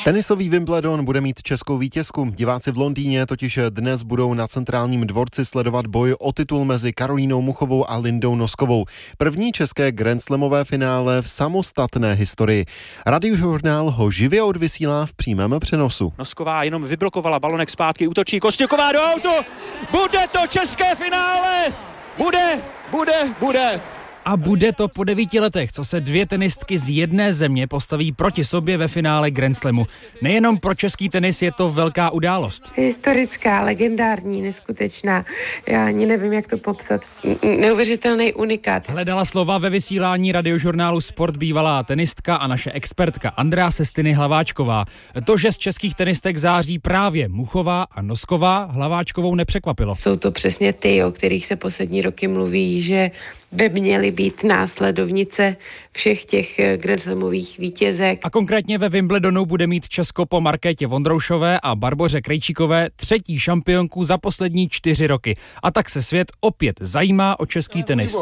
Tenisový Wimbledon bude mít českou vítězku. Diváci v Londýně totiž dnes budou na Centrálním dvorci sledovat boj o titul mezi Karolínou Muchovou a Lindou Noskovou. První české grandslamové finále v samostatné historii. Radiožurnál ho živě odvysílá v přímém přenosu. Nosková jenom vyblokovala balonek zpátky, útočí Kostěková do autu. Bude to české finále! Bude! A bude to po 9 letech, co se dvě tenistky z jedné země postaví proti sobě ve finále Grand Slamu. Nejenom pro český tenis je to velká událost. Historická, legendární, neskutečná. Já ani nevím, jak to popsat. Neuvěřitelný unikát. Hledala slova ve vysílání radiožurnálu Sport bývalá tenistka a naše expertka Andrea Sestiny Hlaváčková. To, že z českých tenistek září právě Muchová a Nosková, Hlaváčkovou nepřekvapilo. Jsou to přesně ty, o kterých se poslední roky mluví, že by měly být následovnice všech těch grandslamových vítězek. A konkrétně ve Wimbledonu bude mít Česko po Markétě Vondroušové a Barboře Krejčíkové třetí šampionku za poslední 4 roky. A tak se svět opět zajímá o český tenis.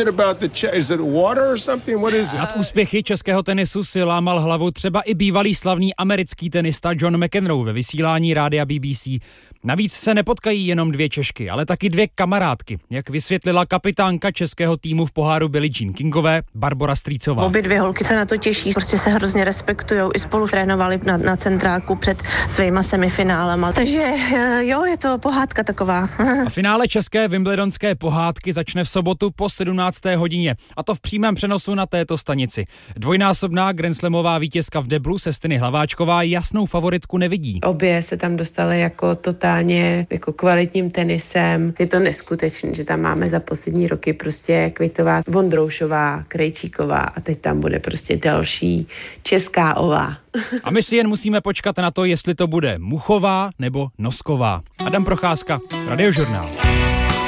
Nad úspěchy českého tenisu si lámal hlavu třeba i bývalý slavný americký tenista John McEnroe ve vysílání rádia BBC. Navíc se nepotkají jenom 2 Češky, ale taky 2 kamarádky, jak vysvětlila kapitánka českého týmu v poháru Billie Jean Kingové Barbora Strýcová. Obě 2 holky se na to těší, prostě se hrozně respektujou, i spolu trénovali na centráku před svýma semifinálema. Takže jo, je to pohádka taková. A finále české wimbledonské pohádky začne v sobotu po 17. hodině, a to v přímém přenosu na této stanici. Dvojnásobná grandslamová vítězka v deblu Sestiny Hlaváčková jasnou favoritku nevidí. Obě se tam dostaly jako totálně jako kvalitním tenisem. Je to neskutečné, že tam máme za poslední roky prostě Kvitová, Vondroušová, Krejčíková a teď tam bude prostě další česká ová. A my si jen musíme počkat na to, jestli to bude Muchová nebo Nosková. Adam Procházka, Radiožurnál.